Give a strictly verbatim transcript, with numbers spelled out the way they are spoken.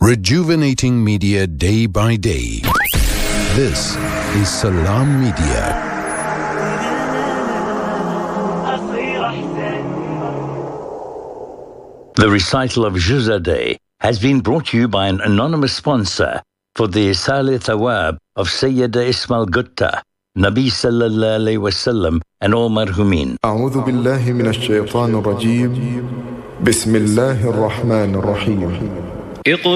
Rejuvenating media day by day. This is Salam Media. The recital of Juz'a Day has been brought to you by an anonymous sponsor for the Isal Thawab of Sayyida Ismail Gutta, Nabi Sallallahu Alaihi Wasallam, and all marhumin. أعوذ بالله من الشيطان الرجيم. بسم الله الرحمن الرحيم.